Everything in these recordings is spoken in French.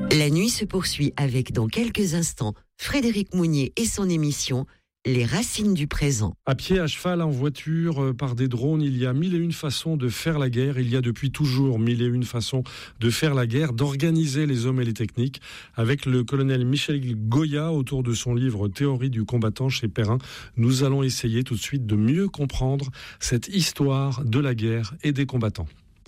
La nuit se poursuit avec, dans quelques instants, Frédéric Mounier et son émission Les Racines du Présent. À pied, à cheval, en voiture, par des drones, il y a 1001 façons de faire la guerre. Il y a depuis toujours 1001 façons de faire la guerre, d'organiser les hommes et les techniques. Avec le colonel Michel Goya, autour de son livre Théorie du combattant chez Perrin, nous allons essayer tout de suite de mieux comprendre cette histoire de la guerre et des combattants.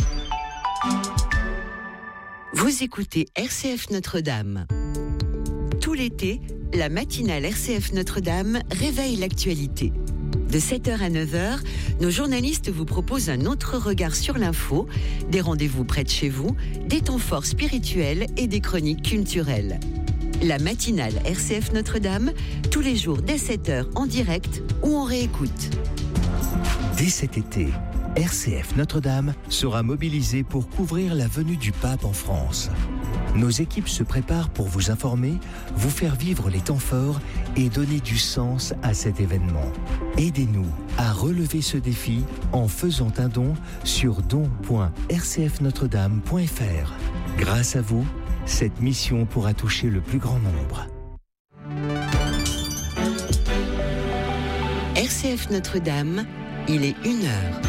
Vous écoutez RCF Notre-Dame. Tout l'été, la matinale RCF Notre-Dame réveille l'actualité. De 7h à 9h, nos journalistes vous proposent un autre regard sur l'info, des rendez-vous près de chez vous, des temps forts spirituels et des chroniques culturelles. La matinale RCF Notre-Dame, tous les jours dès 7h en direct ou en réécoute. Dès cet été, RCF Notre-Dame sera mobilisée pour couvrir la venue du pape en France. Nos équipes se préparent pour vous informer, vous faire vivre les temps forts et donner du sens à cet événement. Aidez-nous à relever ce défi en faisant un don sur don.rcfnotredame.fr. Grâce à vous, cette mission pourra toucher le plus grand nombre. RCF Notre-Dame, il est 1h.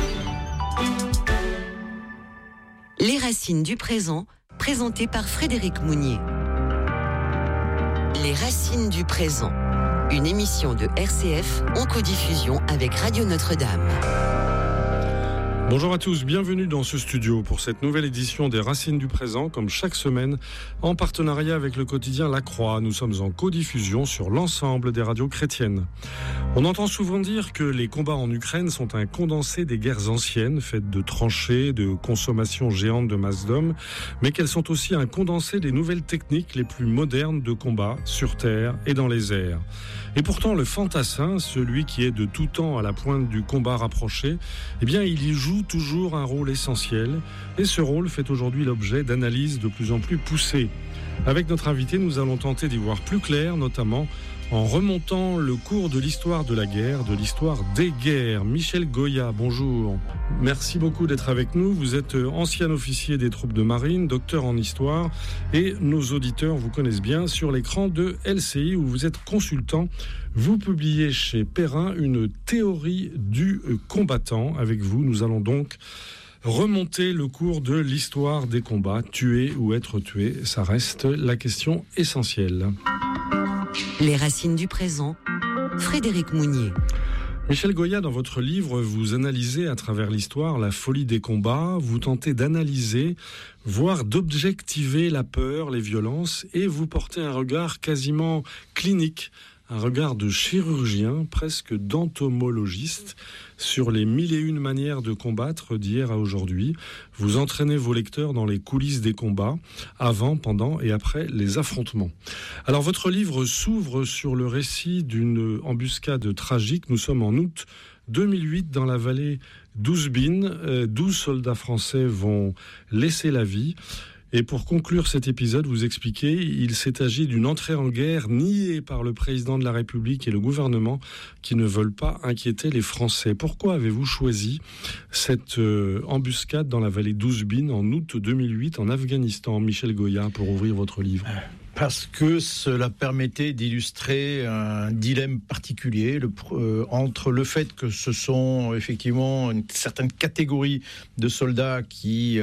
Les Racines du Présent, présenté par Frédéric Mounier. Les Racines du Présent, une émission de RCF en codiffusion avec Radio Notre-Dame. Bonjour à tous, bienvenue dans ce studio pour cette nouvelle édition des Racines du Présent, comme chaque semaine, en partenariat avec le quotidien La Croix. Nous sommes en codiffusion sur l'ensemble des radios chrétiennes. On entend souvent dire que les combats en Ukraine sont un condensé des guerres anciennes, faites de tranchées, de consommation géante de masse d'hommes, mais qu'elles sont aussi un condensé des nouvelles techniques les plus modernes de combat sur terre et dans les airs. Et pourtant, le fantassin, celui qui est de tout temps à la pointe du combat rapproché, eh bien, il y joue toujours un rôle essentiel, et ce rôle fait aujourd'hui l'objet d'analyses de plus en plus poussées. Avec notre invité, nous allons tenter d'y voir plus clair, notamment en remontant le cours de l'histoire de la guerre, de l'histoire des guerres. Michel Goya, bonjour. Merci beaucoup d'être avec nous. Vous êtes ancien officier des troupes de marine, docteur en histoire, et nos auditeurs vous connaissent bien sur l'écran de LCI où vous êtes consultant. Vous publiez chez Perrin une théorie du combattant. Avec vous, nous allons donc remonter le cours de l'histoire des combats. Tuer ou être tué, ça reste la question essentielle. Les Racines du Présent, Frédéric Mounier. Michel Goya, dans votre livre, vous analysez à travers l'histoire la folie des combats, vous tentez d'analyser, voire d'objectiver la peur, les violences, et vous portez un regard quasiment clinique, un regard de chirurgien, presque d'entomologiste, sur les 1001 manières de combattre d'hier à aujourd'hui. Vous entraînez vos lecteurs dans les coulisses des combats, avant, pendant et après les affrontements. Alors, votre livre s'ouvre sur le récit d'une embuscade tragique. Nous sommes en août 2008 dans la vallée d'Ouzbine. 12 soldats français vont laisser la vie. Et pour conclure cet épisode, vous expliquez, il s'est agi d'une entrée en guerre niée par le président de la République et le gouvernement qui ne veulent pas inquiéter les Français. Pourquoi avez-vous choisi cette embuscade dans la vallée d'Ouzbine en août 2008 en Afghanistan, Michel Goya, pour ouvrir votre livre ? Parce que cela permettait d'illustrer un dilemme particulier entre le fait que ce sont effectivement une certaine catégorie de soldats qui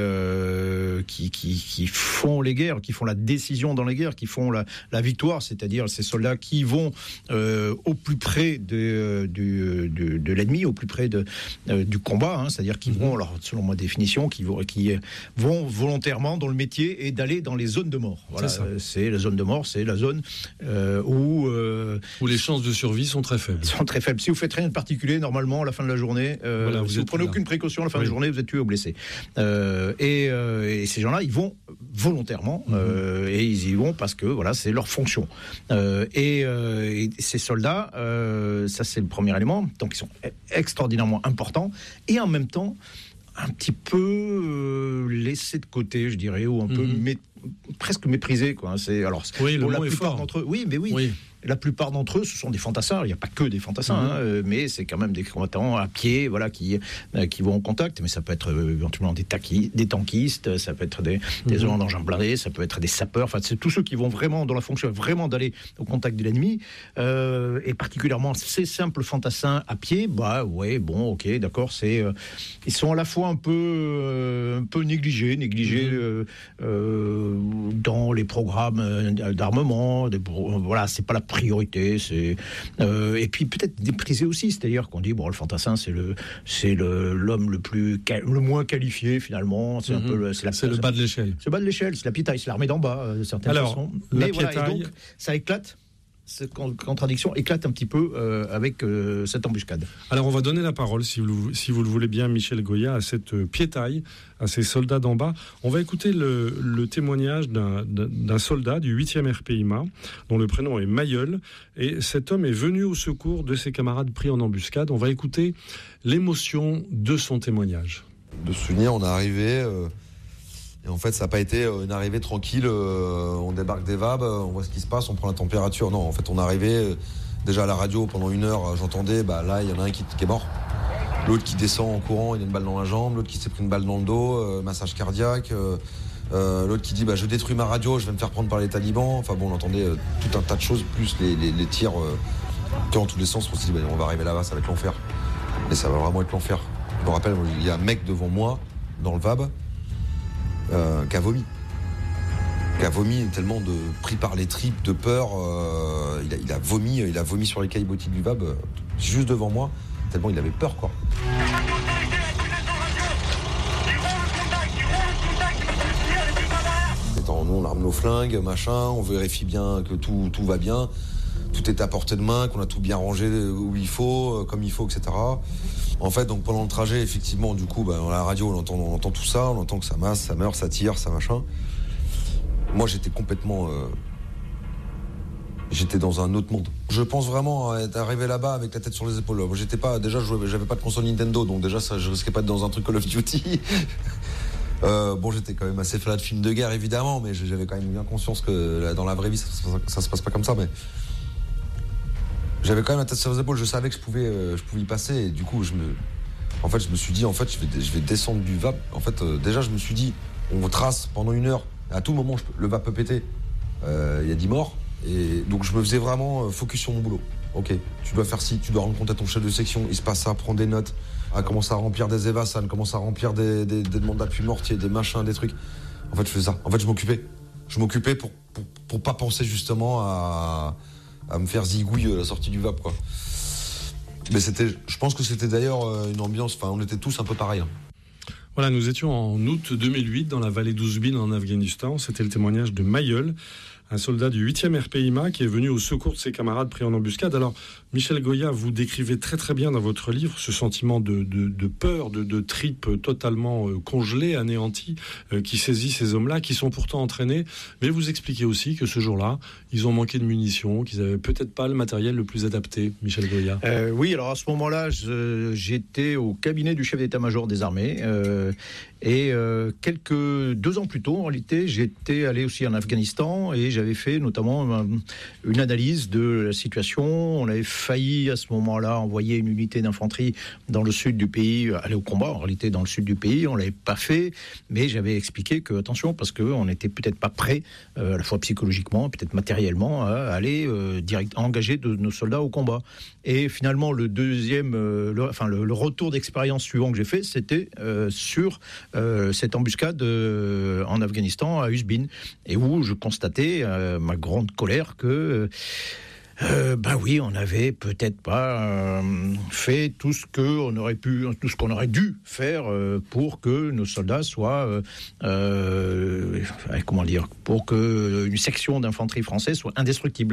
font les guerres, qui font la décision dans les guerres, qui font la victoire, c'est-à-dire ces soldats qui vont au plus près de l'ennemi, au plus près du combat, c'est-à-dire qui vont, alors selon ma définition, qui vont volontairement dans le métier et d'aller dans les zones de mort. Voilà, c'est la zone de mort, c'est la zone où les chances de survie sont très faibles. Si vous faites rien de particulier, normalement, à la fin de la journée, si vous prenez aucune précaution, à la fin de la journée, vous êtes tué ou blessé. Et ces gens-là, ils vont volontairement, et ils y vont parce que voilà, c'est leur fonction. Et ces soldats, ça c'est le premier élément, donc ils sont extraordinairement importants, et en même temps, un petit peu laissés de côté, je dirais, ou un peu presque méprisés, quoi. C'est alors oui, le pour la mot est plupart fort. d'entre eux. Oui, mais oui. la plupart d'entre eux, ce sont des fantassins. Il n'y a pas que des fantassins, mais c'est quand même des combattants à pied, voilà, qui vont au contact. Mais ça peut être éventuellement des tankistes, ça peut être des hommes d'engins blindés, ça peut être des sapeurs. Enfin, c'est tous ceux qui vont vraiment, dont la fonction est vraiment d'aller au contact de l'ennemi. Et particulièrement ces simples fantassins à pied, d'accord, ils sont à la fois un peu négligés dans les programmes d'armement. Voilà, c'est pas la priorité. Et puis peut-être déprisé aussi, c'est-à-dire qu'on dit le fantassin c'est l'homme le moins qualifié finalement. C'est un peu c'est le bas de l'échelle. C'est le bas de l'échelle, c'est la pitaille, c'est l'armée d'en bas de certaines façons. Mais voilà, et donc ça éclate. Cette contradiction éclate un petit peu avec cette embuscade. Alors on va donner la parole, si vous le voulez bien, Michel Goya, à cette piétaille, à ces soldats d'en bas. On va écouter le témoignage d'un soldat du 8e RPIMA, dont le prénom est Mailleul, et cet homme est venu au secours de ses camarades pris en embuscade. On va écouter l'émotion de son témoignage. De souvenir, on est arrivé... Et en fait, ça n'a pas été une arrivée tranquille, on débarque des VAB, on voit ce qui se passe, on prend la température. Non, en fait, on est arrivé, déjà à la radio, pendant 1 heure, j'entendais, là, il y en a un qui est mort. L'autre qui descend en courant, il a une balle dans la jambe. L'autre qui s'est pris une balle dans le dos, massage cardiaque. L'autre qui dit, je détruis ma radio, je vais me faire prendre par les talibans. Enfin bon, on entendait tout un tas de choses, plus les tirs dans tous les sens. On s'est dit, on va arriver là-bas, ça va être l'enfer. Et ça va vraiment être l'enfer. Je me rappelle, il y a un mec devant moi, dans le VAB, qui a vomi tellement pris par les tripes de peur, il a vomi sur les caillebotis du VAB juste devant moi, tellement il avait peur quoi. Nous on arme nos flingues, machin, on vérifie bien que tout va bien, tout est à portée de main, qu'on a tout bien rangé où il faut, comme il faut, etc. En fait, donc pendant le trajet, effectivement, du coup, dans la radio, on entend tout ça, on entend que ça masse, ça meurt, ça tire, ça machin. Moi, j'étais complètement... J'étais dans un autre monde. Je pense vraiment être arrivé là-bas avec la tête sur les épaules. J'avais pas de console Nintendo, donc déjà, je risquais pas d'être dans un truc Call of Duty. J'étais quand même assez fan de films de guerre, évidemment, mais j'avais quand même bien conscience que dans la vraie vie, ça se passe pas comme ça, mais... J'avais quand même la tête sur les épaules, je savais que je pouvais y passer, et du coup, je me suis dit, je vais descendre du VAB. En fait, déjà, je me suis dit, on trace pendant 1 heure, à tout moment, le VAB peut péter, il y a 10 morts, et donc je me faisais vraiment focus sur mon boulot. Ok, tu dois faire ci, tu dois rendre compte à ton chef de section, il se passe ça, prends des notes, commence à remplir des évasans, commence à remplir des demandes d'appui mortier, des machins, des trucs. En fait, je faisais ça. En fait, je m'occupais pour pas penser justement à me faire zigouille à la sortie du VAB, quoi. Mais je pense que c'était d'ailleurs une ambiance, on était tous un peu pareils. Voilà, nous étions en août 2008 dans la vallée d'Ouzbin en Afghanistan. C'était le témoignage de Mailleul, un soldat du 8e RPIMA qui est venu au secours de ses camarades pris en embuscade. Alors, Michel Goya, vous décrivez très très bien dans votre livre ce sentiment de peur, de tripes totalement congelées, anéanties, qui saisit ces hommes-là, qui sont pourtant entraînés. Mais vous expliquez aussi que ce jour-là, ils ont manqué de munitions, qu'ils n'avaient peut-être pas le matériel le plus adapté, Michel Goya. Oui, alors à ce moment-là, j'étais au cabinet du chef d'état-major des armées. Et 2 ans plus tôt, en réalité, j'étais allé aussi en Afghanistan et j'avais fait notamment une analyse de la situation. On avait failli à ce moment-là envoyer une unité d'infanterie dans le sud du pays, aller au combat en réalité dans le sud du pays. On ne l'avait pas fait, mais j'avais expliqué que attention, parce qu'on n'était peut-être pas prêt, à la fois psychologiquement, peut-être matériellement, à aller à engager de nos soldats au combat. Et finalement, le retour d'expérience suivant que j'ai fait, c'était sur cette embuscade en Afghanistan, à Uzbin, et où je constatais ma grande colère que on n'avait peut-être pas fait tout ce qu'on aurait pu, tout ce qu'on aurait dû faire pour que nos soldats soient, pour que une section d'infanterie française soit indestructible.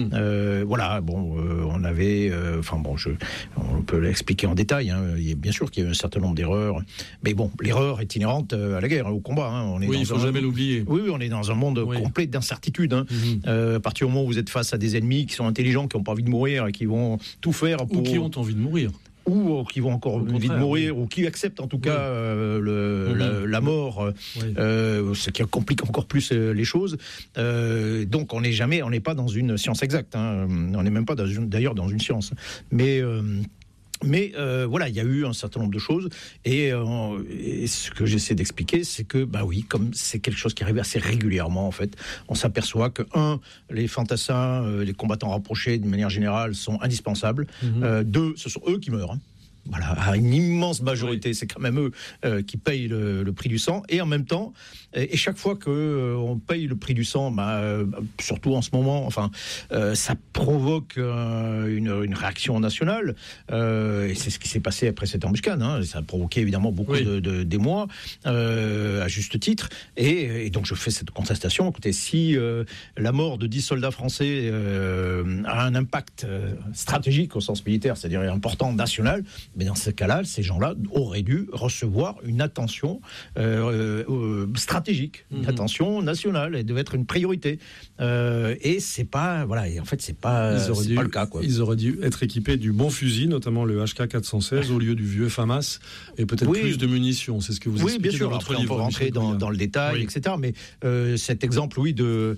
On avait, on peut l'expliquer en détail. Bien sûr qu'il y a eu un certain nombre d'erreurs, mais bon, l'erreur est inhérente à la guerre, au combat. Il ne faut jamais l'oublier. Oui, on est dans un monde complet d'incertitude. À partir du moment où vous êtes face à des ennemis qui sont intelligents, qui n'ont pas envie de mourir et qui vont tout faire pour... Ou qui ont envie de mourir. ou qui vont encore envie de mourir, ou qui acceptent en tout cas la mort, ce qui complique encore plus les choses. Donc on n'est pas dans une science exacte, hein. On n'est même pas d'ailleurs dans une science. Mais voilà, il y a eu un certain nombre de choses, et ce que j'essaie d'expliquer, c'est que, comme c'est quelque chose qui arrive assez régulièrement, en fait, on s'aperçoit que, les fantassins, les combattants rapprochés, de manière générale, sont indispensables. 2, ce sont eux qui meurent. Voilà, à une immense majorité, c'est quand même eux qui payent le prix du sang. Et en même temps, et chaque fois qu'on paye le prix du sang, surtout en ce moment, ça provoque une réaction nationale. Et c'est ce qui s'est passé après cette embuscade. Hein. Ça a provoqué évidemment beaucoup d'émoi, à juste titre. Et donc je fais cette contestation. Écoutez, si la mort de 10 soldats français a un impact stratégique au sens militaire, c'est-à-dire important, national, mais dans ce cas-là, ces gens-là auraient dû recevoir une attention stratégique, une attention nationale, et devait être une priorité. Et c'est pas, et en fait, c'est pas le cas, quoi. Ils auraient dû être équipés du bon fusil, notamment le HK416, au lieu du vieux FAMAS, et peut-être plus de munitions. C'est ce que vous expliquez bien sûr. dans votre livre. On peut rentrer dans le détail, etc. Mais cet exemple, de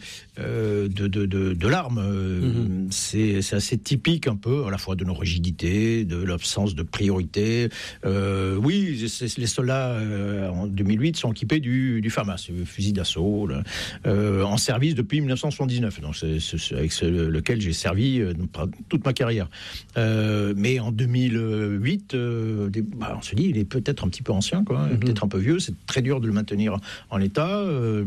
l'arme, c'est assez typique un peu, à la fois de nos rigidités, de l'absence de priorité. Les soldats en 2008 sont équipés du FAMAS, le fusil d'assaut, en service depuis 1979. Donc c'est avec lequel j'ai servi toute ma carrière. Mais en 2008, on se dit, il est peut-être un petit peu ancien, quoi, peut-être un peu vieux. C'est très dur de le maintenir en état.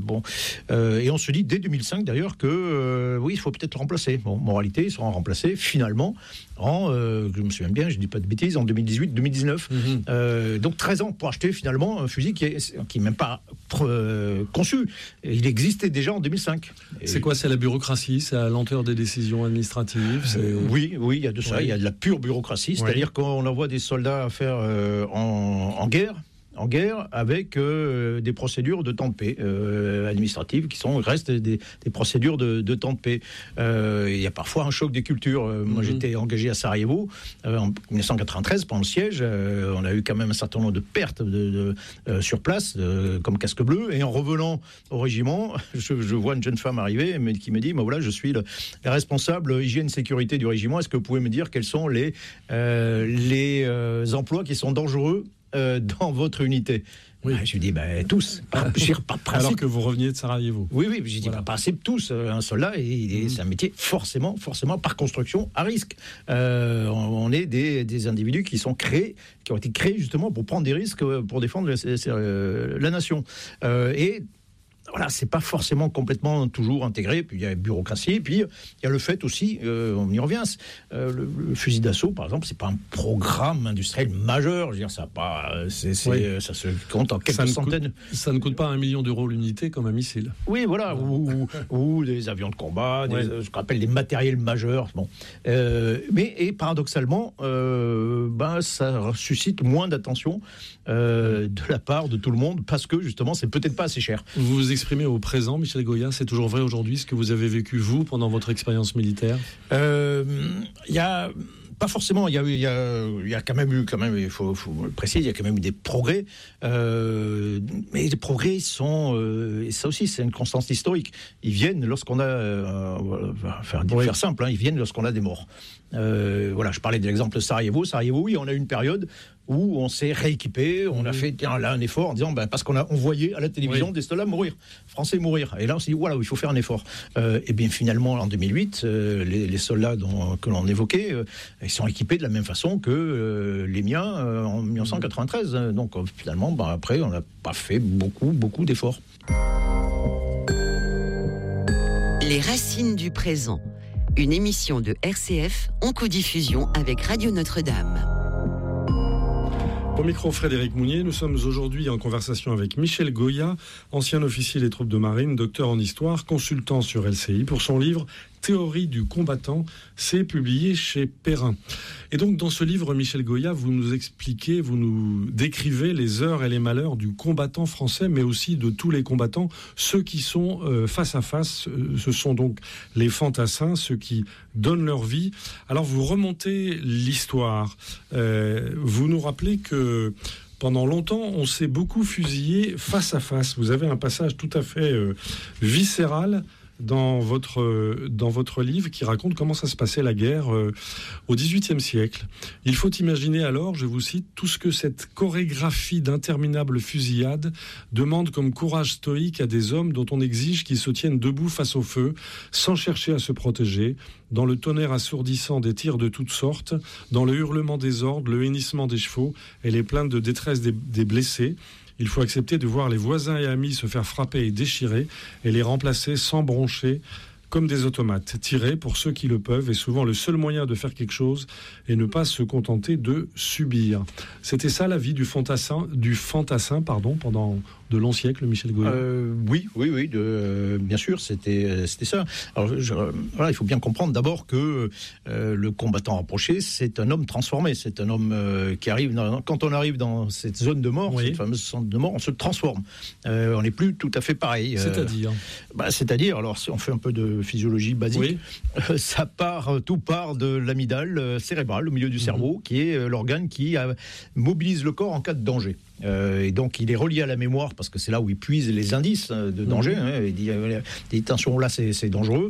Et on se dit dès 2005 d'ailleurs que il faut peut-être le remplacer. Bon, moralité, ils seront remplacés finalement je me souviens bien, je dis pas de bêtises, en 2018-2019. Donc 13 ans pour acheter finalement un fusil qui est même pas conçu. Il existait déjà en 2005. C'est quoi? C'est la bureaucratie? C'est la lenteur des décisions administratives? Oui, il y a de ça. Il y a de la pure bureaucratie. C'est-à-dire qu'on envoie des soldats faire en guerre avec des procédures de temps de paix administratives qui restent des procédures de temps de paix. Il y a parfois un choc des cultures. Moi, j'étais engagé à Sarajevo en 1993 pendant le siège. On a eu quand même un certain nombre de pertes sur place, comme casque bleu. Et en revenant au régiment, je vois une jeune femme arriver qui me dit voilà, je suis le responsable hygiène sécurité du régiment. Est-ce que vous pouvez me dire quels sont les emplois qui sont dangereux dans votre unité? Je lui dis tous, pas principe. Alors que vous reveniez de Sarajevo. Oui, j'ai dit pas principe tous. Un soldat, c'est un métier forcément par construction à risque. On est des individus qui ont été créés justement pour prendre des risques pour défendre la nation. Et voilà, c'est pas forcément complètement toujours intégré. Puis il y a la bureaucratie, puis il y a le fait aussi, on y revient, le fusil d'assaut, par exemple, c'est pas un programme industriel majeur. Je veux dire, ça se compte en quelques centaines. Ça ne coûte pas 1 million d'euros l'unité comme un missile. Oui, voilà, ou des avions de combat, ce qu'on appelle des matériels majeurs. Bon, mais paradoxalement, ça suscite moins d'attention de la part de tout le monde, parce que justement, c'est peut-être pas assez cher. Vous vous exprimez au présent, Michel Goya, c'est toujours vrai aujourd'hui, ce que vous avez vécu, vous, pendant votre expérience militaire? Pas forcément, il y a quand même eu, il faut le préciser, il y a quand même eu des progrès, mais les progrès sont, et ça aussi c'est une constance historique, ils viennent lorsqu'on a, faire simple, ils viennent lorsqu'on a des morts. Je parlais de l'exemple de Sarajevo, oui, on a eu une période où on s'est rééquipé, on a fait un effort en disant parce qu'on voyait à la télévision des soldats français mourir. Et là on s'est dit il faut faire un effort. Et bien finalement en 2008, les soldats que l'on évoquait, ils sont équipés de la même façon que les miens en 1993. Donc finalement après on n'a pas fait beaucoup d'efforts. Les racines du présent. Une émission de RCF en codiffusion avec Radio Notre-Dame. Au micro, Frédéric Mounier, nous sommes aujourd'hui en conversation avec Michel Goya, ancien officier des troupes de marine, docteur en histoire, consultant sur LCI, pour son livre théorie du combattant. C'est publié chez Perrin. Et donc, dans ce livre, Michel Goya, vous nous expliquez, vous nous décrivez les heures et les malheurs du combattant français, mais aussi de tous les combattants, ceux qui sont face à face. Ce sont donc les fantassins, ceux qui donnent leur vie. Alors, vous remontez l'histoire. Vous nous rappelez que pendant longtemps, on s'est beaucoup fusillé face à face. Vous avez un passage tout à fait viscéral dans votre livre qui raconte comment ça se passait la guerre au XVIIIe siècle. Il faut imaginer alors, je vous cite, tout ce que cette chorégraphie d'interminables fusillades demande comme courage stoïque à des hommes dont on exige qu'ils se tiennent debout face au feu, sans chercher à se protéger, dans le tonnerre assourdissant des tirs de toutes sortes, dans le hurlement des ordres, le hennissement des chevaux et les plaintes de détresse des blessés. Il faut accepter de voir les voisins et amis se faire frapper et déchirer et les remplacer sans broncher comme des automates. Tirer pour ceux qui le peuvent est souvent le seul moyen de faire quelque chose et ne pas se contenter de subir. C'était ça la vie du fantassin pendant de longs siècles, Michel Goya. Oui, bien sûr, c'était ça. Alors, il faut bien comprendre d'abord que le combattant rapproché, c'est un homme transformé, c'est un homme qui arrive, quand on arrive dans cette zone de mort, cette fameuse zone de mort, on se transforme. On n'est plus tout à fait pareil. C'est-à-dire, alors si on fait un peu de physiologie basique, tout part de l'amygdale cérébrale, au milieu du cerveau, qui est l'organe qui mobilise le corps en cas de danger. Et donc il est relié à la mémoire parce que c'est là où il puise les indices de danger. Il dit attention, là c'est dangereux.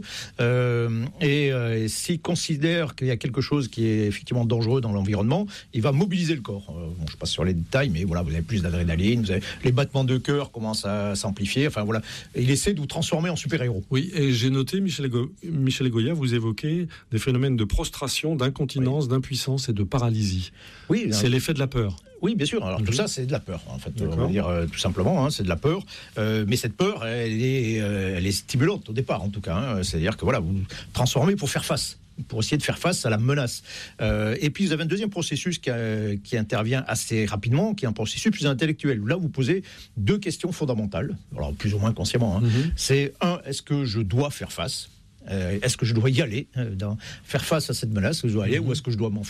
Et s'il considère qu'il y a quelque chose qui est effectivement dangereux dans l'environnement, il va mobiliser le corps. Je passe sur les détails, mais voilà, vous avez plus d'adrénaline, les battements de cœur commencent à s'amplifier. Enfin voilà, et il essaie de vous transformer en super-héros. Oui, et j'ai noté, Michel Goya, vous évoquez des phénomènes de prostration, d'incontinence, d'impuissance et de paralysie. Oui, c'est l'effet de la peur. Oui, bien sûr. Alors tout ça, c'est de la peur. En fait, on va dire tout simplement, c'est de la peur. Mais cette peur, elle est stimulante au départ, en tout cas. C'est-à-dire que voilà, vous vous transformez pour faire face, pour essayer de faire face à la menace. Et puis vous avez un deuxième processus qui intervient assez rapidement, qui est un processus plus intellectuel. Là, vous posez deux questions fondamentales, alors plus ou moins consciemment. C'est est-ce que je dois faire face ? Est-ce que je dois y aller, faire face à cette menace, est-ce que je dois aller, ou est-ce que je dois m'enfuir ?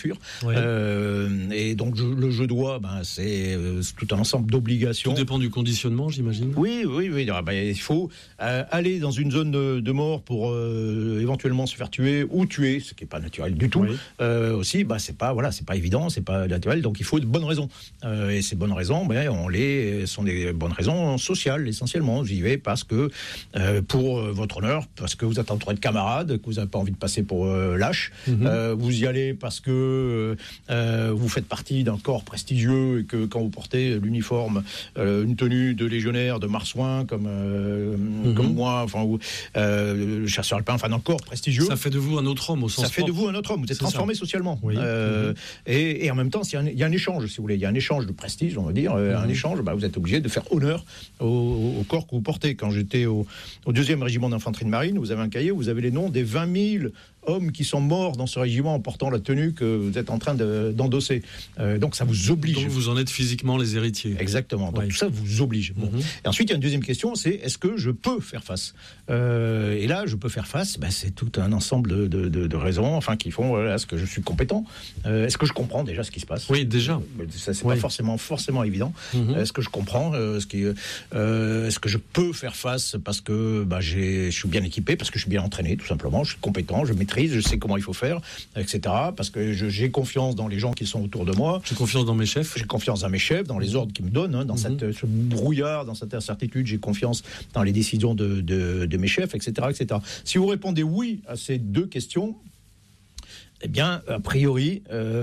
Et donc le je dois, c'est tout un ensemble d'obligations. Tout dépend du conditionnement, j'imagine. Oui. Il faut aller dans une zone de mort pour éventuellement se faire tuer ou tuer, ce qui n'est pas naturel du tout. Aussi, c'est pas évident, c'est pas naturel. Donc il faut de bonnes raisons. Et ces bonnes raisons, sont des bonnes raisons sociales essentiellement. Vous y vais parce que pour votre honneur, parce que vous êtes entouré de camarades, que vous n'avez pas envie de passer pour lâche. Vous y allez parce que vous faites partie d'un corps prestigieux et que quand vous portez l'uniforme, une tenue de légionnaire, de marsouin, comme moi, ou chasseur alpin, d'un corps prestigieux. Ça fait de vous un autre homme au sens propre. Ça fait de vous un autre homme. Vous êtes transformé socialement. Et en même temps, il y a un échange, si vous voulez. Il y a un échange de prestige, on va dire. Un échange, vous êtes obligé de faire honneur au corps que vous portez. Quand j'étais au 2e régiment d'infanterie de marine, vous avez un cahier où vous avez les noms des 20 000 hommes qui sont morts dans ce régiment en portant la tenue que vous êtes en train d'endosser. Donc ça vous oblige. Donc vous en êtes physiquement les héritiers. Exactement. Donc tout ça vous oblige. Et ensuite, il y a une deuxième question, c'est est-ce que je peux faire face ? Et là, je peux faire face, c'est tout un ensemble de raisons qui font, est-ce que je suis compétent ? Est-ce que je comprends déjà ce qui se passe ? Oui, déjà. Ça, c'est pas forcément évident. Est-ce que je comprends ? Est-ce que je peux faire face parce que je suis bien équipé, parce que je suis bien entraîné, tout simplement, je suis compétent, je maîtrise, je sais comment il faut faire, etc. Parce que j'ai confiance dans les gens qui sont autour de moi. J'ai confiance dans mes chefs. J'ai confiance dans mes chefs, dans les ordres qu'ils me donnent, dans ce brouillard, dans cette incertitude. J'ai confiance dans les décisions de mes chefs, etc., etc. Si vous répondez oui à ces deux questions, eh bien, a priori,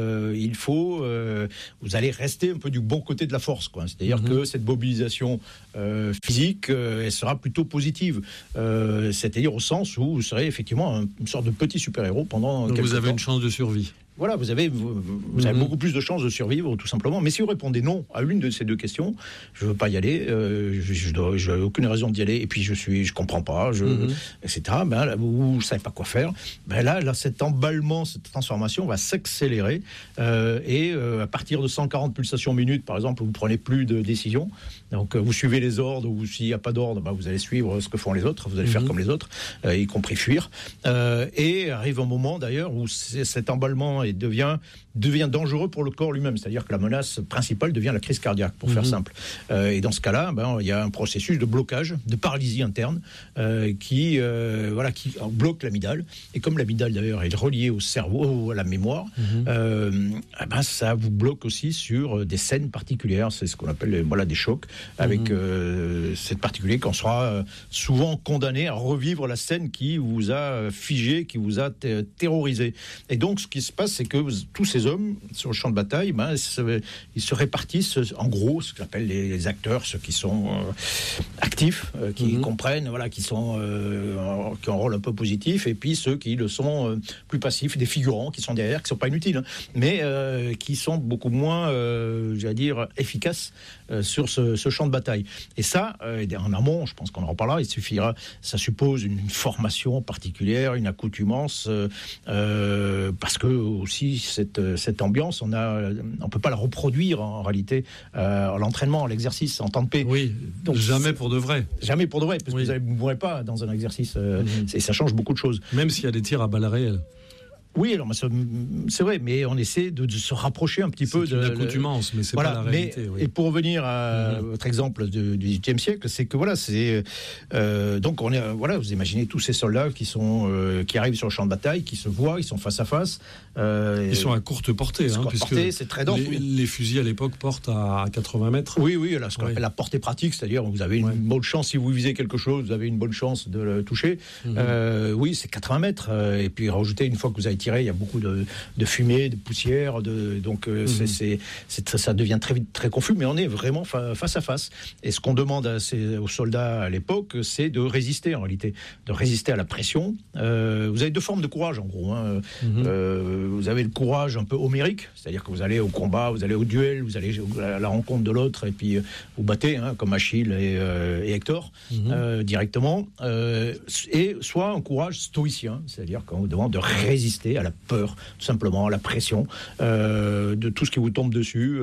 vous allez rester un peu du bon côté de la force, C'est-à-dire que cette mobilisation physique, elle sera plutôt positive. C'est-à-dire au sens où vous serez effectivement une sorte de petit super-héros pendant quelques temps. Vous avez une chance de survie. Voilà, vous avez beaucoup plus de chances de survivre, tout simplement. Mais si vous répondez non à l'une de ces deux questions, je ne veux pas y aller, je n'ai aucune raison d'y aller, et puis je comprends pas, etc., ou je ne savez pas quoi faire, là, cet emballement, cette transformation va s'accélérer, et à partir de 140 pulsations minutes, par exemple, vous ne prenez plus de décision. Donc, vous suivez les ordres, ou s'il n'y a pas d'ordre, vous allez suivre ce que font les autres, vous allez faire comme les autres, y compris fuir. Et arrive un moment, d'ailleurs, où cet emballement devient dangereux pour le corps lui-même. C'est-à-dire que la menace principale devient la crise cardiaque, pour faire simple. Et dans ce cas-là, il y a un processus de blocage, de paralysie interne, qui bloque l'amygdale. Et comme l'amygdale, d'ailleurs, est reliée au cerveau, à la mémoire, ça vous bloque aussi sur des scènes particulières. C'est ce qu'on appelle des chocs, avec cette particulier qu'on sera souvent condamné à revivre la scène qui vous a figé, qui vous a terrorisé. Et donc, ce qui se passe, c'est que tous ces hommes sur le champ de bataille, ils se répartissent en gros, ce qu'on appelle les acteurs, ceux qui sont actifs, qui comprennent, qui ont un rôle un peu positif, et puis ceux qui le sont plus passifs, des figurants qui sont derrière, qui ne sont pas inutiles, mais qui sont beaucoup moins, efficaces sur ce champ de bataille. Et ça, en amont, je pense qu'on en reparlera, ça suppose une formation particulière, une accoutumance, parce que aussi cette ambiance, on peut pas la reproduire en réalité à l'entraînement, à l'exercice, en temps de paix. Oui, donc jamais pour de vrai. Jamais pour de vrai, parce que vous ne mourrez pas dans un exercice. Et ça change beaucoup de choses. Même s'il y a des tirs à balles réelles. Oui, alors c'est vrai, mais on essaie de se rapprocher un petit peu de l'accoutumance, mais c'est pas la réalité. Et pour revenir à votre exemple du XVIIIe siècle, c'est que donc on est vous imaginez tous ces soldats qui arrivent sur le champ de bataille, qui se voient, ils sont face à face. Ils sont à courte portée, puisque c'est très dense. Les fusils à l'époque portent à 80 mètres. Oui, là, ce qu'on appelle la portée pratique, c'est-à-dire vous avez une bonne chance, si vous visez quelque chose, vous avez une bonne chance de le toucher. Oui, c'est 80 mètres. Et puis rajouter, une fois que vous avez tiré, il y a beaucoup de fumée, de poussière, donc ça devient très vite très confus, mais on est vraiment face à face. Et ce qu'on demande aux soldats à l'époque, c'est de résister en réalité, de résister à la pression. Vous avez deux formes de courage en gros. Vous avez le courage un peu homérique, c'est-à-dire que vous allez au combat, vous allez au duel, vous allez à la rencontre de l'autre et puis vous battez, comme Achille et Hector, directement. Et soit un courage stoïcien, c'est-à-dire qu'on vous demande de résister à la peur, tout simplement, à la pression de tout ce qui vous tombe dessus.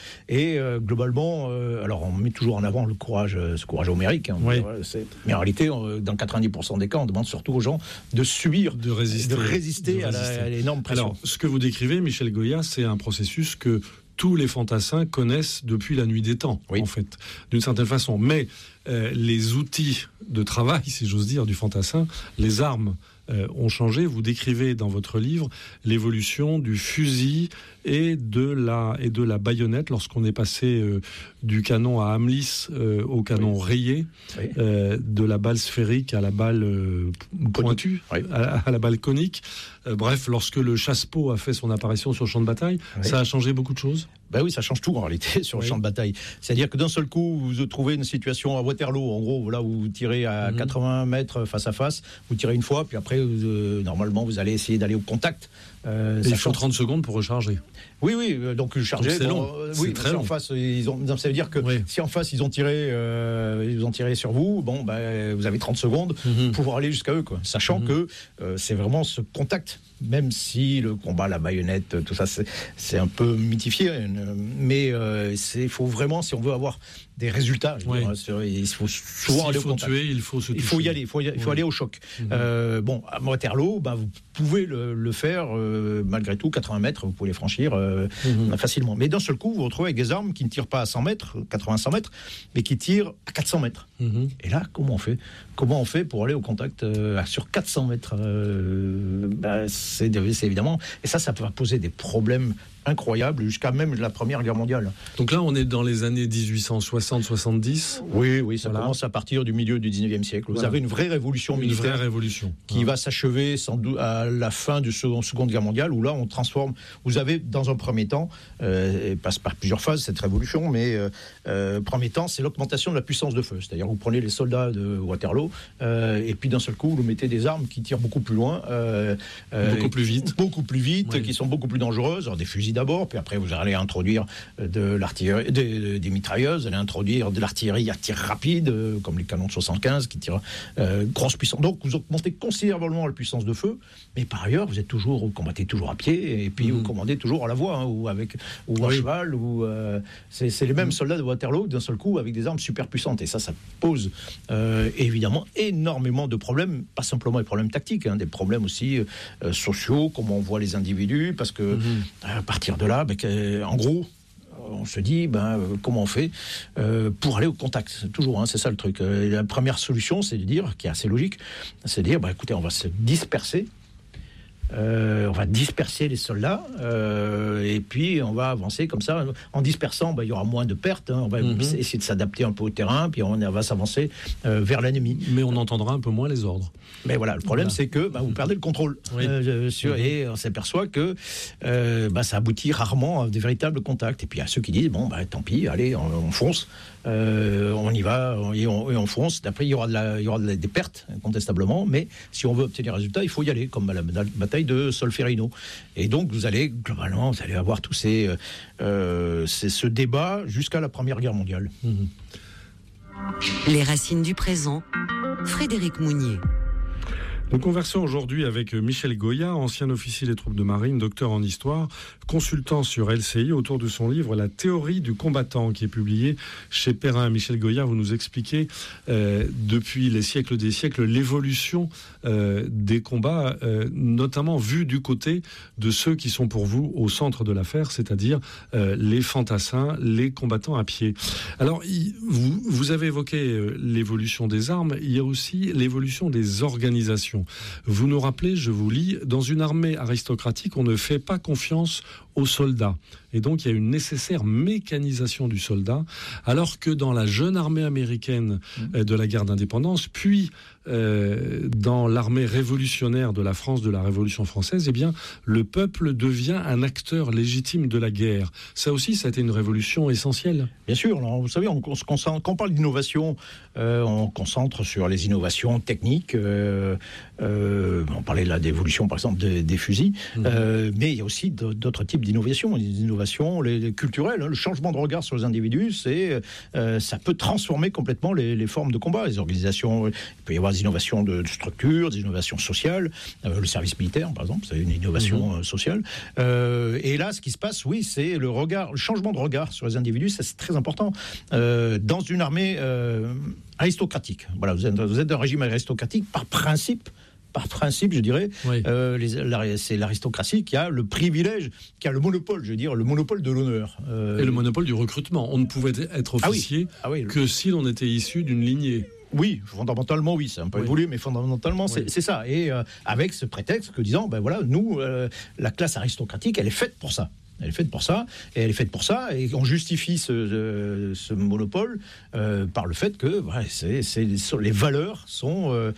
Globalement, alors on met toujours en avant ce courage homérique. Mais en réalité, dans 90% des cas, on demande surtout aux gens de subir, de résister à l'énorme pression. Alors, ce que vous décrivez, Michel Goya, c'est un processus que tous les fantassins connaissent depuis la nuit des temps, en fait, d'une certaine façon. Mais les outils de travail, si j'ose dire, du fantassin, les armes ont changé. Vous décrivez dans votre livre l'évolution du fusil et de la baïonnette lorsqu'on est passé du canon à Amlis au canon rayé, de la balle sphérique à la balle pointue, à la balle conique. Bref, lorsque le chasse-peau a fait son apparition sur le champ de bataille, ça a changé beaucoup de choses. Oui, ça change tout en réalité sur le champ de bataille. C'est-à-dire que d'un seul coup, vous trouvez une situation à Waterloo, en gros, là où vous tirez à 80 mètres face à face, vous tirez une fois, puis après, normalement, vous allez essayer d'aller au contact. Il faut 30 secondes pour recharger. Oui, donc charger. C'est long. C'est très long. En face, ça veut dire que si en face ils ont tiré sur vous, vous avez 30 secondes pour pouvoir aller jusqu'à eux, sachant que c'est vraiment ce contact. Même si le combat, la baïonnette, tout ça, c'est un peu mythifié, mais il faut vraiment, si on veut avoir des résultats, il faut souvent aller au contact. Il faut se toucher. Il faut y aller, il faut aller au choc. À Waterloo, vous pouvez le faire, malgré tout, 80 mètres, vous pouvez les franchir facilement. Mais d'un seul coup, vous vous retrouvez avec des armes qui ne tirent pas à 100 mètres, 80-100 mètres, mais qui tirent à 400 mètres. Et là, comment on fait ? Comment on fait pour aller au contact sur 400 mètres c'est évidemment... Et ça va poser des problèmes incroyables jusqu'à même la Première Guerre mondiale. Donc là, on est dans les années 1860. 60-70. Oui, ça commence à partir du milieu du 19e siècle. Vous avez une vraie révolution militaire qui va s'achever sans doute à la fin de la Seconde Guerre mondiale, où là, on transforme. Vous avez, dans un premier temps, passe par plusieurs phases, cette révolution, mais premier temps, c'est l'augmentation de la puissance de feu. C'est-à-dire, vous prenez les soldats de Waterloo, et puis d'un seul coup, vous mettez des armes qui tirent beaucoup plus loin. Beaucoup plus vite, qui sont beaucoup plus dangereuses. Alors, des fusils d'abord, puis après, vous allez introduire de l'artillerie, des mitrailleuses, vous allez introduire de l'artillerie à tir rapide, comme les canons de 75, qui tirent grosse puissance. Donc, vous augmentez considérablement la puissance de feu, mais par ailleurs, vous combattez toujours à pied, et puis vous commandez toujours à la voie, ou à cheval, c'est les mêmes soldats de Waterloo, d'un seul coup, avec des armes super puissantes. Et ça pose évidemment énormément de problèmes, pas simplement des problèmes tactiques, des problèmes aussi sociaux, comment on voit les individus, parce que à partir de là, en gros, on se dit, comment on fait pour aller au contact. Toujours, c'est ça le truc. La première solution, c'est de dire, qui est assez logique, c'est de dire, écoutez, on va se disperser. On va disperser les soldats et puis on va avancer comme ça. En dispersant, il y aura moins de pertes. On va essayer de s'adapter un peu au terrain, puis on va s'avancer vers l'ennemi. Mais on entendra un peu moins les ordres. Mais voilà, le problème, c'est que vous perdez le contrôle. Et on s'aperçoit que ça aboutit rarement à des véritables contacts. Et puis il y a ceux qui disent, tant pis, allez, on fonce. On y va et on fonce. Après, il y aura des pertes, incontestablement, mais si on veut obtenir des résultats, il faut y aller, comme à la bataille de Solferino. Et donc, vous allez avoir tous ce débat jusqu'à la Première Guerre mondiale. Les racines du présent, Frédéric Mounier. Nous conversons aujourd'hui avec Michel Goya, ancien officier des troupes de marine, docteur en histoire, consultant sur LCI autour de son livre « La théorie du combattant » qui est publié chez Perrin. Michel Goya, vous nous expliquez depuis les siècles des siècles l'évolution des combats, notamment vu du côté de ceux qui sont pour vous au centre de l'affaire, c'est-à-dire les fantassins, les combattants à pied. Alors, vous avez évoqué l'évolution des armes, il y a aussi l'évolution des organisations. Vous nous rappelez, je vous lis, dans une armée aristocratique, on ne fait pas confiance aux soldats. Et donc, il y a une nécessaire mécanisation du soldat, alors que dans la jeune armée américaine de la guerre d'indépendance, puis dans l'armée révolutionnaire de la France, de la Révolution française, le peuple devient un acteur légitime de la guerre. Ça aussi, ça a été une révolution essentielle. Bien sûr. Alors, vous savez, quand on parle d'innovation, on concentre sur les innovations techniques. On parlait là d'évolution, par exemple, des fusils. Mais il y a aussi d'autres types d'innovations. Des innovations culturelles. Le changement de regard sur les individus, ça peut transformer complètement les formes de combat. Les organisations, il peut y avoir des innovations de structure, des innovations sociales. Le service militaire, par exemple, c'est une innovation sociale. Et là, ce qui se passe, c'est le changement de regard sur les individus. Ça, c'est très important. Dans une armée aristocratique. Voilà, vous êtes un régime aristocratique par principe, je dirais, c'est l'aristocratie qui a le privilège, qui a le monopole, le monopole de l'honneur. Et le monopole du recrutement. On ne pouvait être officier que si l'on était issu d'une lignée. Oui, fondamentalement, c'est un peu évolué, mais fondamentalement, c'est ça. Et avec ce prétexte que disant, nous, la classe aristocratique, elle est faite pour ça. Elle est faite pour ça, et on justifie ce monopole par le fait que les valeurs sont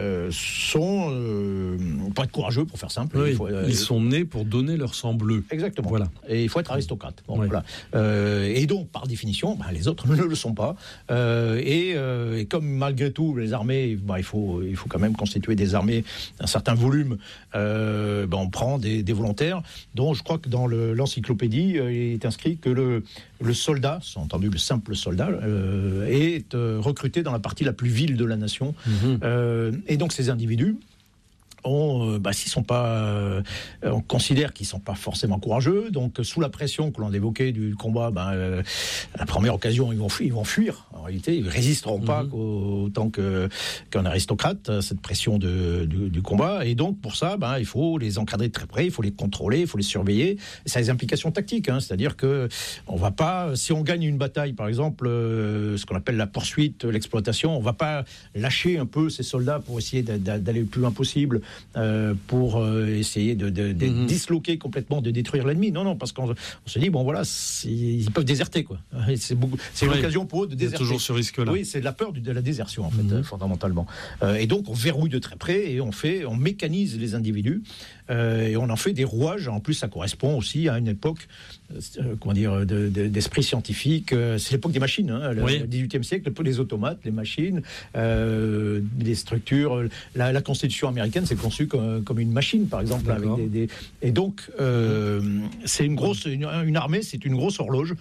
pour être courageux, pour faire simple. Ils sont nés pour donner leur sang bleu. Exactement. Voilà. Et il faut être aristocrate. Voilà. Et donc, par définition, les autres ne le sont pas. Et comme malgré tout, les armées, il faut quand même constituer des armées d'un certain volume. On prend des volontaires, dont je crois que dans l'encyclopédie, il est inscrit que le soldat, c'est entendu le simple soldat, est recruté dans la partie la plus vile de la nation. Et donc ces individus, on considère qu'ils ne sont pas forcément courageux, donc sous la pression que l'on évoquait du combat, à la première occasion, ils vont fuir. En réalité, ils ne résisteront pas autant qu'un aristocrate à cette pression du combat. Et donc, pour ça, il faut les encadrer de très près, il faut les contrôler, il faut les surveiller. Et ça a des implications tactiques, c'est-à-dire que on va pas, si on gagne une bataille, par exemple, ce qu'on appelle la poursuite, l'exploitation, on ne va pas lâcher un peu ces soldats pour essayer d'aller le plus loin possible. pour essayer de disloquer complètement, de détruire l'ennemi. Non, parce qu'on se dit, bon voilà, ils peuvent déserter, quoi. C'est l'occasion pour eux de déserter. Il y a toujours ce risque-là. Oui, c'est de la peur de la désertion, en fait, fondamentalement. Et donc, on verrouille de très près et on mécanise les individus et on en fait des rouages. En plus, ça correspond aussi à une époque, d'esprit scientifique. C'est l'époque des machines, le XVIIIe siècle, l'époque des automates, les machines, les structures. La Constitution américaine, c'est conçue comme une machine, par exemple. Et donc, c'est une armée, c'est une grosse horloge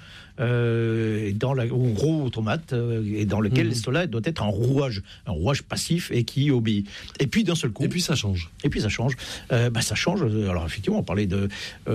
gros automate et dans lequel cela doit être un rouage passif et qui obéit. Et puis d'un seul coup. Et puis ça change. Ça change. Alors effectivement, on parlait de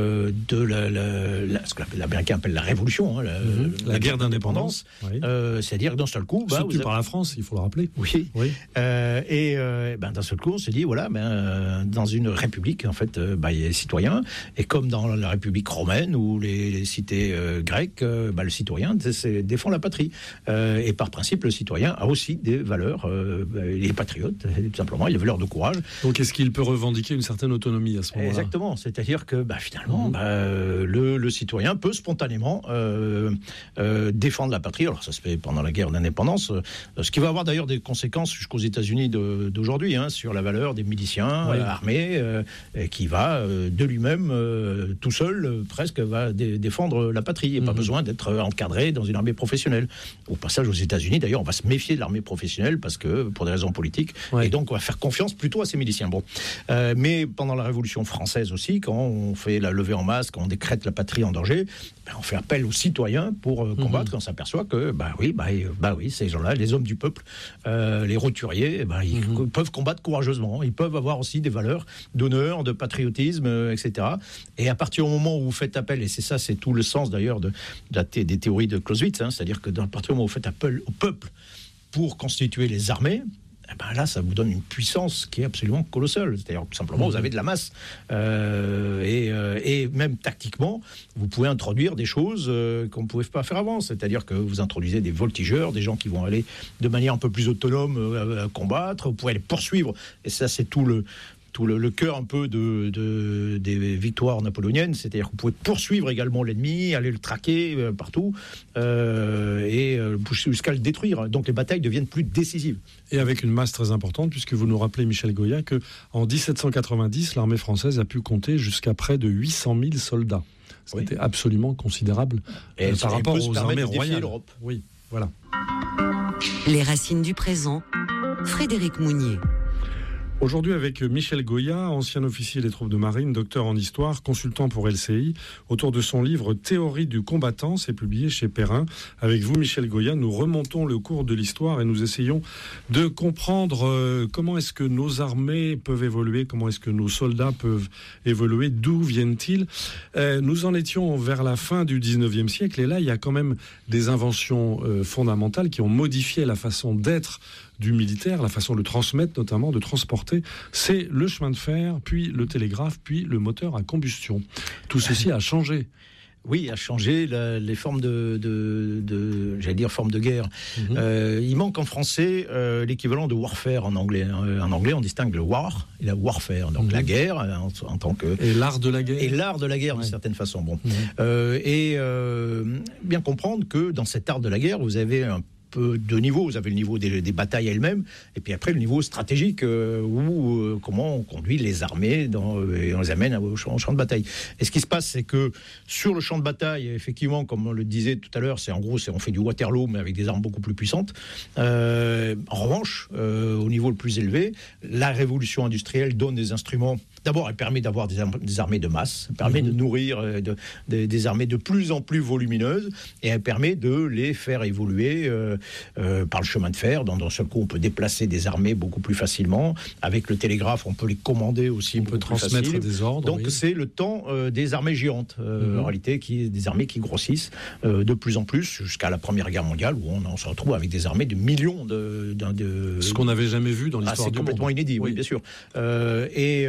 ce que l'Américain appelle la révolution, la guerre d'indépendance. C'est-à-dire d'un seul coup, soutenue par la France, il faut le rappeler. Oui. D'un seul coup, on se dit dans une république, en fait, il y a les citoyens, et comme dans la République romaine ou les cités grecques, le citoyen défend la patrie. Et par principe, le citoyen a aussi des valeurs. Il est patriote, tout simplement. Il a des valeurs de courage. Donc, est-ce qu'il peut revendiquer une certaine autonomie à ce moment-là ? Exactement. C'est-à-dire que, finalement, le citoyen peut spontanément défendre la patrie. Alors, ça se fait pendant la guerre d'indépendance. Ce qui va avoir d'ailleurs des conséquences jusqu'aux États-Unis d'aujourd'hui, sur la valeur des miliciens armés, qui va de lui-même, tout seul, presque, va défendre la patrie. Et pas besoin d'être encadré dans une armée professionnelle. Au passage aux États-Unis, d'ailleurs, on va se méfier de l'armée professionnelle parce que pour des raisons politiques, et donc on va faire confiance plutôt à ces miliciens. Mais pendant la Révolution française aussi, quand on fait la levée en masse, quand on décrète la patrie en danger, on fait appel aux citoyens pour combattre. Quand on s'aperçoit que ces gens-là, les hommes du peuple, les roturiers, ils peuvent combattre courageusement. Ils peuvent avoir aussi des valeurs d'honneur, de patriotisme, etc. Et à partir du moment où vous faites appel, et c'est tout le sens d'ailleurs des théories de Clausewitz, c'est-à-dire que à partir du moment où vous faites appel au peuple pour constituer les armées, là, ça vous donne une puissance qui est absolument colossale. C'est-à-dire tout simplement, vous avez de la masse. Et même tactiquement, vous pouvez introduire des choses qu'on ne pouvait pas faire avant. C'est-à-dire que vous introduisez des voltigeurs, des gens qui vont aller de manière un peu plus autonome combattre. Vous pouvez aller poursuivre. Et ça, c'est tout le cœur un peu des victoires napoléoniennes, c'est-à-dire que vous pouvez poursuivre également l'ennemi, aller le traquer partout, et jusqu'à le détruire. Donc les batailles deviennent plus décisives. Et avec une masse très importante, puisque vous nous rappelez, Michel Goya, qu'en 1790, l'armée française a pu compter jusqu'à près de 800 000 soldats. C'était absolument considérable par rapport aux armées royales. L'Europe. Oui, voilà. Les racines du présent, Frédéric Mounier. Aujourd'hui avec Michel Goya, ancien officier des troupes de marine, docteur en histoire, consultant pour LCI, autour de son livre Théorie du combattant, c'est publié chez Perrin. Avec vous, Michel Goya, nous remontons le cours de l'histoire et nous essayons de comprendre comment est-ce que nos armées peuvent évoluer, comment est-ce que nos soldats peuvent évoluer, d'où viennent-ils. Nous en étions vers la fin du 19e siècle et là, il y a quand même des inventions fondamentales qui ont modifié la façon d'être du militaire, la façon de transmettre notamment, de transporter, c'est le chemin de fer, puis le télégraphe, puis le moteur à combustion. Tout ceci a changé. Oui, a changé les formes formes de guerre. Il manque en français l'équivalent de warfare en anglais. En anglais, on distingue le war et la warfare. Donc la guerre en tant que... Et l'art de la guerre. Et l'art de la guerre, d'une certaine façon. Bien comprendre que dans cet art de la guerre, vous avez un peu deux niveaux. Vous avez le niveau des batailles elles-mêmes, et puis après le niveau stratégique, comment on conduit les armées et on les amène au champ de bataille. Et ce qui se passe, c'est que sur le champ de bataille, effectivement, comme on le disait tout à l'heure, on fait du Waterloo, mais avec des armes beaucoup plus puissantes. En revanche, au niveau le plus élevé, la révolution industrielle donne des instruments. D'abord, elle permet d'avoir des armées de masse, elle permet de nourrir des armées de plus en plus volumineuses, et elle permet de les faire évoluer par le chemin de fer. D'un seul coup, on peut déplacer des armées beaucoup plus facilement. Avec le télégraphe, on peut les commander aussi. On peut transmettre des ordres. Donc, c'est le temps des armées géantes, en réalité, des armées qui grossissent de plus en plus, jusqu'à la Première Guerre mondiale, où on se retrouve avec des armées de millions de... Ce qu'on n'avait jamais vu dans l'histoire du monde. C'est complètement inédit, oui, bien sûr.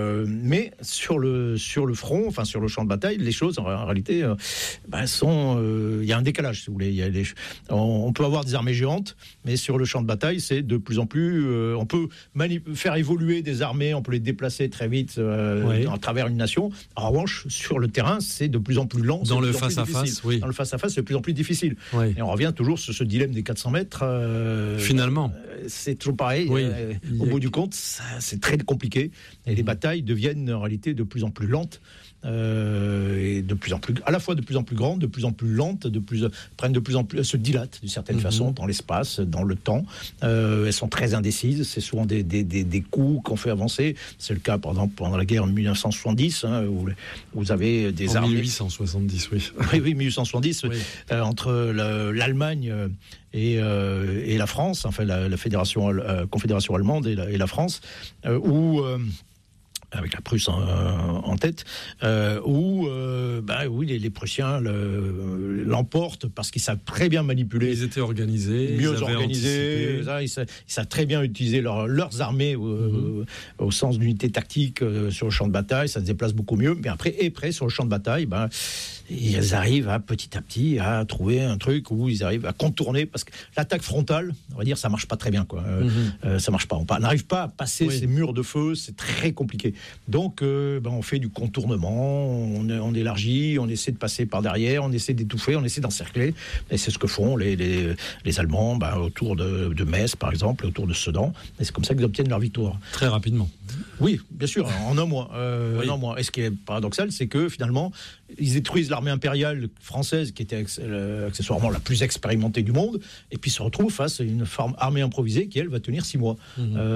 Mais sur le front, enfin sur le champ de bataille, les choses en réalité il y a un décalage, si vous voulez. On peut avoir des armées géantes, mais sur le champ de bataille, c'est de plus en plus. On peut faire évoluer des armées, on peut les déplacer très vite à travers une nation. En revanche, sur le terrain, c'est de plus en plus lent. Dans le face-à-face, oui. Dans le face-à-face, c'est de plus en plus difficile. Oui. Et on revient toujours sur ce dilemme des 400 mètres. Finalement. C'est toujours pareil. Oui. Au bout du compte, c'est très compliqué. Et les batailles deviennent en réalité de plus en plus lentes. Et à la fois de plus en plus grandes, de plus en plus lentes, se dilatent d'une certaine façon dans l'espace, dans le temps. Elles sont très indécises. C'est souvent des coups qu'on fait avancer. C'est le cas, par exemple, pendant la guerre de 1970, où vous avez des armées. 1870, oui. Oui, 1870, oui. Entre l'Allemagne et la France, enfin la Confédération allemande et la France, où avec la Prusse en tête, où les Prussiens l'emportent parce qu'ils savent très bien manipuler. Ils étaient organisés, mieux organisés. Ils savent très bien utiliser leurs armées au sens d'unité tactique sur le champ de bataille. Ça se déplace beaucoup mieux. Mais après, sur le champ de bataille, ils arrivent petit à petit à trouver un truc où ils arrivent à contourner, parce que l'attaque frontale, on va dire, ça marche pas très bien, quoi. Ça marche pas. On n'arrive pas à passer ces murs de feu. C'est très compliqué. Donc, on fait du contournement, on élargit, on essaie de passer par derrière, on essaie d'étouffer, on essaie d'encercler. Et c'est ce que font les Allemands autour de Metz, par exemple, autour de Sedan. Et c'est comme ça qu'ils obtiennent leur victoire. Très rapidement. Oui, bien sûr, en un mois. Et ce qui est paradoxal, c'est que finalement, ils détruisent l'armée impériale française, qui était accessoirement la plus expérimentée du monde, et puis se retrouvent face à une armée improvisée qui, elle, va tenir 6 mois.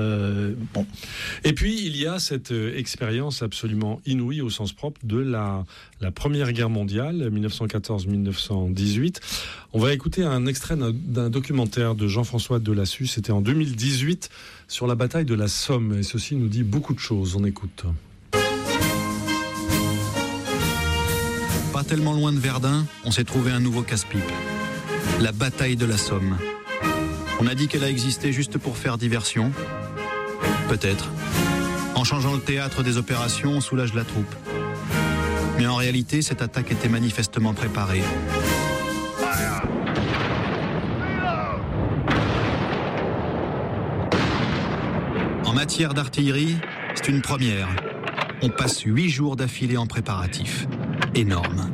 Et puis, il y a cette expérience absolument inouïe au sens propre de la Première Guerre mondiale, 1914-1918. On va écouter un extrait d'un documentaire de Jean-François Delassus, c'était en 2018, sur la bataille de la Somme. Et ceci nous dit beaucoup de choses. On écoute. Pas tellement loin de Verdun, on s'est trouvé un nouveau casse-pipe. La bataille de la Somme. On a dit qu'elle a existé juste pour faire diversion. Peut-être. En changeant le théâtre des opérations, on soulage la troupe. Mais en réalité, cette attaque était manifestement préparée. En matière d'artillerie, c'est une première. On passe 8 jours d'affilée en préparatifs. Énorme.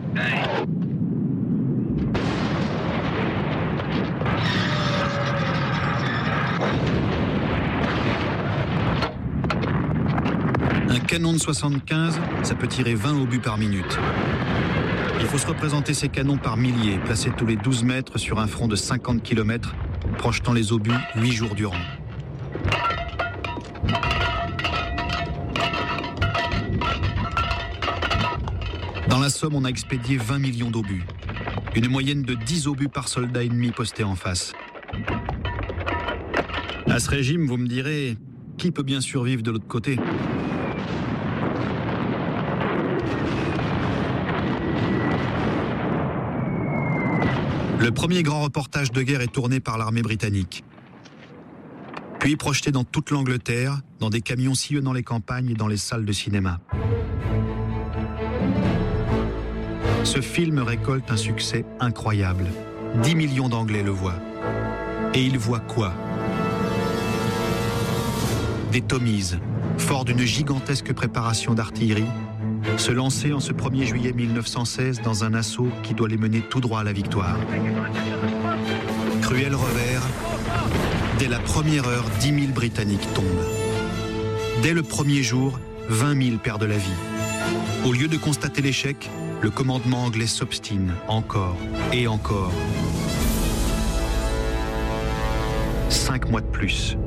Un canon de 75, ça peut tirer 20 obus par minute. Il faut se représenter ces canons par milliers, placés tous les 12 mètres sur un front de 50 km, projetant les obus 8 jours durant. Dans la Somme, on a expédié 20 millions d'obus. Une moyenne de 10 obus par soldat ennemi posté en face. À ce régime, vous me direz, qui peut bien survivre de l'autre côté ? Le premier grand reportage de guerre est tourné par l'armée britannique. Puis projeté dans toute l'Angleterre, dans des camions sillonnant les campagnes et dans les salles de cinéma. Ce film récolte un succès incroyable. 10 millions d'Anglais le voient. Et ils voient quoi ? Des Tommies, forts d'une gigantesque préparation d'artillerie, se lancer en ce 1er juillet 1916 dans un assaut qui doit les mener tout droit à la victoire. Cruel revers, dès la première heure, 10 000 Britanniques tombent. Dès le premier jour, 20 000 perdent la vie. Au lieu de constater l'échec, le commandement anglais s'obstine encore et encore. 5 mois de plus.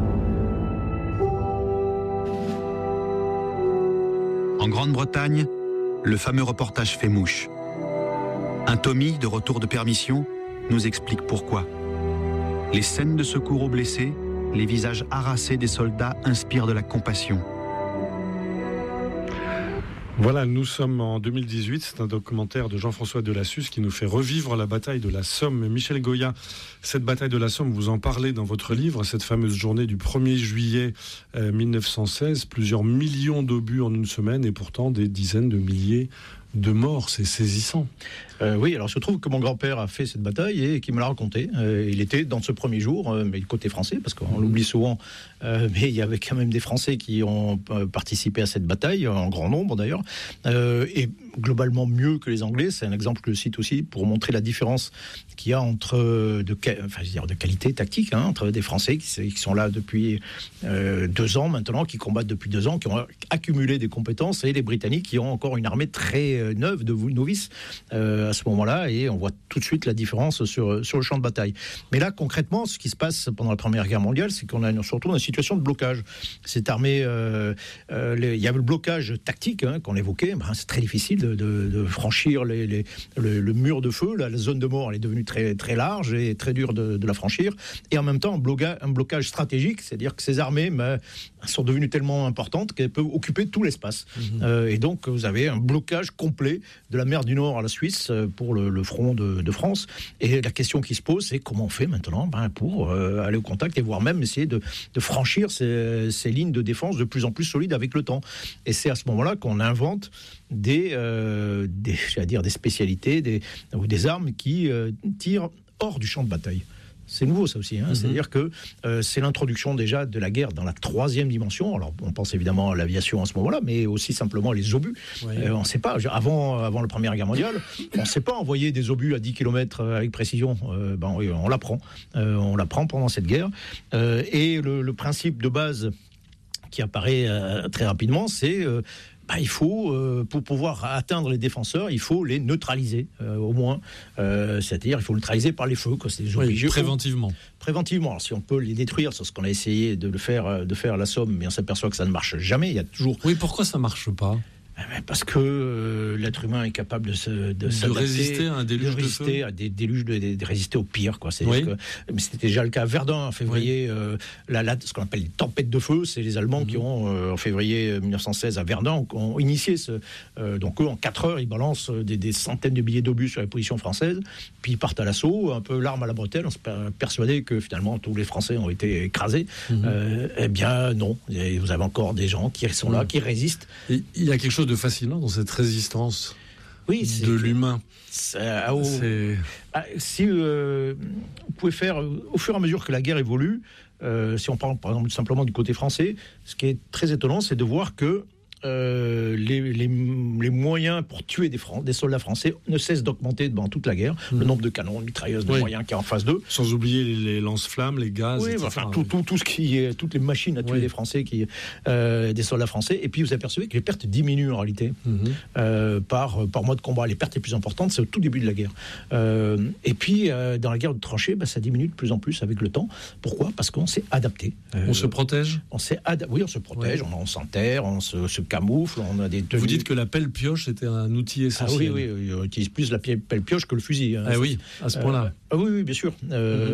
En Grande-Bretagne, le fameux reportage fait mouche. Un Tommy, de retour de permission, nous explique pourquoi. Les scènes de secours aux blessés, les visages harassés des soldats inspirent de la compassion. Voilà, nous sommes en 2018, c'est un documentaire de Jean-François Delassus qui nous fait revivre la bataille de la Somme. Michel Goya, cette bataille de la Somme, vous en parlez dans votre livre, cette fameuse journée du 1er juillet 1916, plusieurs millions d'obus en une semaine et pourtant des dizaines de milliers de morts, c'est saisissant. Oui, alors il se trouve que mon grand-père a fait cette bataille et qu'il me l'a raconté. Il était dans ce premier jour, mais du côté français, parce qu'on l'oublie souvent, mais il y avait quand même des Français qui ont participé à cette bataille, en grand nombre d'ailleurs, et globalement mieux que les Anglais. C'est un exemple que je cite aussi pour montrer la différence qu'il y a entre de qualité tactique, entre des Français qui sont là depuis 2 ans maintenant, qui combattent depuis 2 ans, qui ont accumulé des compétences, et les Britanniques qui ont encore une armée très neuve de novices à ce moment-là, et on voit tout de suite la différence sur le champ de bataille. Mais là, concrètement, ce qui se passe pendant la Première Guerre mondiale, c'est qu'on a surtout une situation de blocage. Cette armée, il y avait le blocage tactique qu'on évoquait, c'est très difficile de franchir le mur de feu, la zone de mort, elle est devenue très, très large et très dure de la franchir, et en même temps un blocage stratégique, c'est-à-dire que ces armées sont devenues tellement importantes qu'elles peuvent occuper tout l'espace. Et donc vous avez un blocage complet de la mer du Nord à la Suisse pour le front de France. Et la question qui se pose, c'est comment on fait maintenant pour aller au contact et voire même essayer de franchir ces lignes de défense de plus en plus solides avec le temps. Et c'est à ce moment-là qu'on invente des spécialités ou des armes qui tirent hors du champ de bataille. C'est nouveau ça aussi, c'est-à-dire que c'est l'introduction déjà de la guerre dans la 3e dimension. Alors on pense évidemment à l'aviation à ce moment-là, mais aussi simplement les obus. Oui. On ne sait pas, avant la Première Guerre mondiale, on ne sait pas envoyer des obus à 10 km avec précision. On l'apprend. On l'apprend pendant cette guerre. Et le principe de base qui apparaît très rapidement, c'est... il faut, pour pouvoir atteindre les défenseurs, il faut les neutraliser, au moins. C'est-à-dire, il faut neutraliser par les feux. C'est des préventivement. Alors, si on peut les détruire, c'est ce qu'on a essayé de faire à la Somme, mais on s'aperçoit que ça ne marche jamais. Il y a toujours... Oui, pourquoi ça ne marche pas ? Parce que l'être humain est capable de résister à un déluge de feu, à des déluges, de résister au pire, quoi. Mais c'était déjà le cas à Verdun en février. Ce qu'on appelle les tempêtes de feu, c'est les Allemands qui ont en février 1916 à Verdun ont initié donc eux en 4 heures ils balancent des centaines de milliers d'obus sur les positions françaises, puis ils partent à l'assaut, un peu l'arme à la bretelle. On s'est persuadé que finalement tous les Français ont été écrasés. Eh bien non, et vous avez encore des gens qui sont là, qui résistent. Et il y a quelque chose de fascinant dans cette résistance de l'humain. Si vous pouvez faire, au fur et à mesure que la guerre évolue, si on parle par exemple simplement du côté français, ce qui est très étonnant, c'est de voir que les moyens pour tuer des soldats français ne cessent d'augmenter pendant toute la guerre. Le nombre de canons, de mitrailleuses, de moyens qui est en face d'eux. Sans oublier les lance-flammes, les gaz, etc. Tout ce qui est, toutes les machines à tuer des Français, des soldats français. Et puis vous apercevez que les pertes diminuent en réalité par mois de combat. Les pertes les plus importantes, c'est au tout début de la guerre. Et puis dans la guerre de tranchées, ça diminue de plus en plus avec le temps. Pourquoi ? Parce qu'on s'est adapté. On se protège ? Oui, on se protège, on s'enterre, on se camoufle, on a des tenues. Vous dites que la pelle-pioche était un outil essentiel. Oui, on utilise plus la pelle-pioche que le fusil. Oui, à ce point-là. Oui, bien sûr.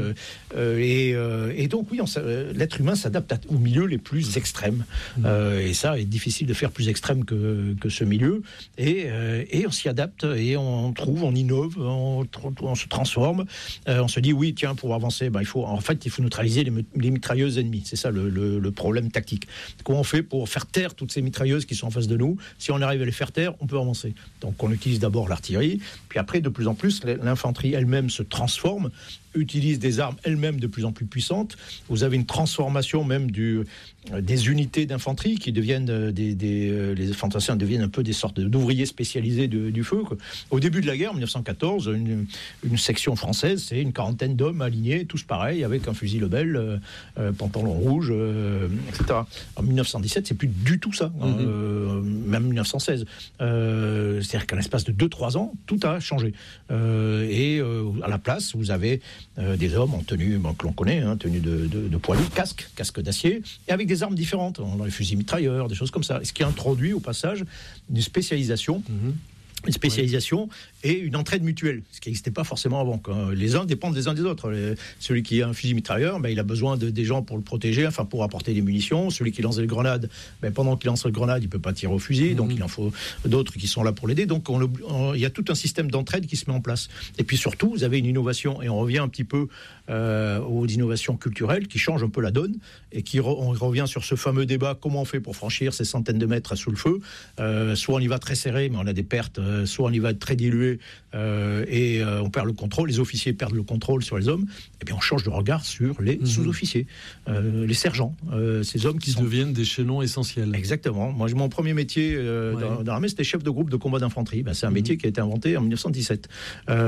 Et donc, oui, l'être humain s'adapte aux milieux les plus extrêmes. Et ça est difficile de faire plus extrême que ce milieu. Et on s'y adapte, et on trouve, on innove, on se transforme. On se dit, oui, tiens, pour avancer, il faut neutraliser les mitrailleuses ennemies. C'est ça le problème tactique. Comment on fait pour faire taire toutes ces mitrailleuses qui sont en face de nous? Si on arrive à les faire taire, on peut avancer. Donc on utilise d'abord l'artillerie, puis après, de plus en plus, l'infanterie elle-même se transforme, utilise des armes elles-mêmes de plus en plus puissantes. Vous avez une transformation même des unités d'infanterie qui deviennent les fantassins deviennent un peu des sortes d'ouvriers spécialisés du feu, quoi. Au début de la guerre, en 1914, une section française, c'est une quarantaine d'hommes alignés, tous pareils, avec un fusil Lebel, pantalon rouge, etc. En 1917, c'est plus du tout ça, même 1916. C'est-à-dire qu'à l'espace de 2-3 ans, tout a changé. Et à la place, vous avez des hommes en tenue que l'on connaît, tenue de poilu, casque d'acier, et avec des armes différentes, dans les fusils mitrailleurs, des choses comme ça. Ce qui introduit au passage une spécialisation une spécialisation et une entraide mutuelle, ce qui n'existait pas forcément avant. Les uns dépendent des uns des autres. Celui qui a un fusil mitrailleur, il a besoin des gens pour le protéger, pour apporter des munitions. Celui qui lance des grenades, pendant qu'il lance les grenades, il ne peut pas tirer au fusil, donc il en faut d'autres qui sont là pour l'aider. Donc il y a tout un système d'entraide qui se met en place. Et puis surtout, vous avez une innovation, et on revient un petit peu aux innovations culturelles qui changent un peu la donne, et on revient sur ce fameux débat, comment on fait pour franchir ces centaines de mètres sous le feu. Soit on y va très serré, mais on a des pertes, soit on y va très dilué, et on perd le contrôle, les officiers perdent le contrôle sur les hommes, et bien on change de regard sur les sous-officiers, les sergents, ces hommes qui deviennent des chaînons essentiels. Exactement. Moi, mon premier métier dans l'armée, c'était chef de groupe de combat d'infanterie. C'est un métier qui a été inventé en 1917.